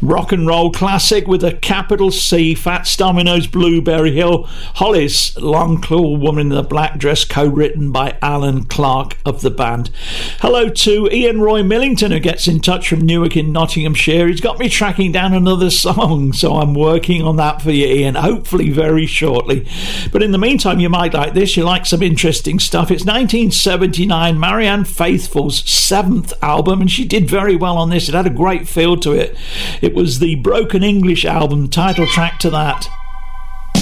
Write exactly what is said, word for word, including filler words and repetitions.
rock and roll classic with a capital C, Fats Domino's Blueberry Hill, Hollis, Long Claw Woman in the Black Dress, co-written by Alan Clark of the band. Hello to Ian Roy Millington, who gets in touch from Newark in Nottinghamshire. He's got me tracking down another song, so I'm working on that for you, Ian, hopefully very shortly. But in the meantime, you might like this. You like some interesting stuff. It's nineteen seventy-nine, Marianne Faithfull's seventh album, and she did very well on this. It had a great feel to it. It was the Broken English album, title track to that.